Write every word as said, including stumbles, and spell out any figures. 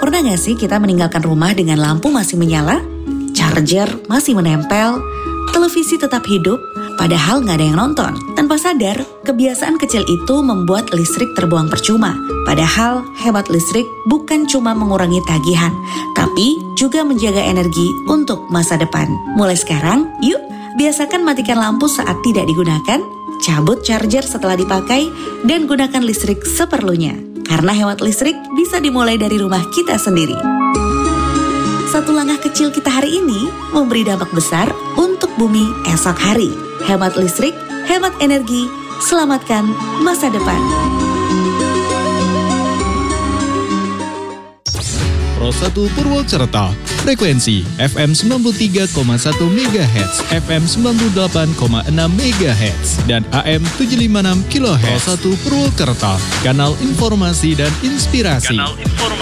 Pernah gak sih kita meninggalkan rumah dengan lampu masih menyala, charger masih menempel, televisi tetap hidup, padahal gak ada yang nonton? Tanpa sadar, kebiasaan kecil itu membuat listrik terbuang percuma. Padahal hemat listrik bukan cuma mengurangi tagihan, tapi juga menjaga energi untuk masa depan. Mulai sekarang, yuk biasakan matikan lampu saat tidak digunakan, cabut charger setelah dipakai, dan gunakan listrik seperlunya. Karena hemat listrik bisa dimulai dari rumah kita sendiri. Satu langkah kecil kita hari ini memberi dampak besar untuk bumi esok hari. Hemat listrik, hemat energi, selamatkan masa depan. Pro satu Purwokerto, frekuensi F M sembilan puluh tiga koma satu megahertz, F M sembilan puluh delapan koma enam megahertz, dan A M tujuh ratus lima puluh enam kilohertz. Pro satu Purwokerto, kanal informasi dan inspirasi. Kanal informasi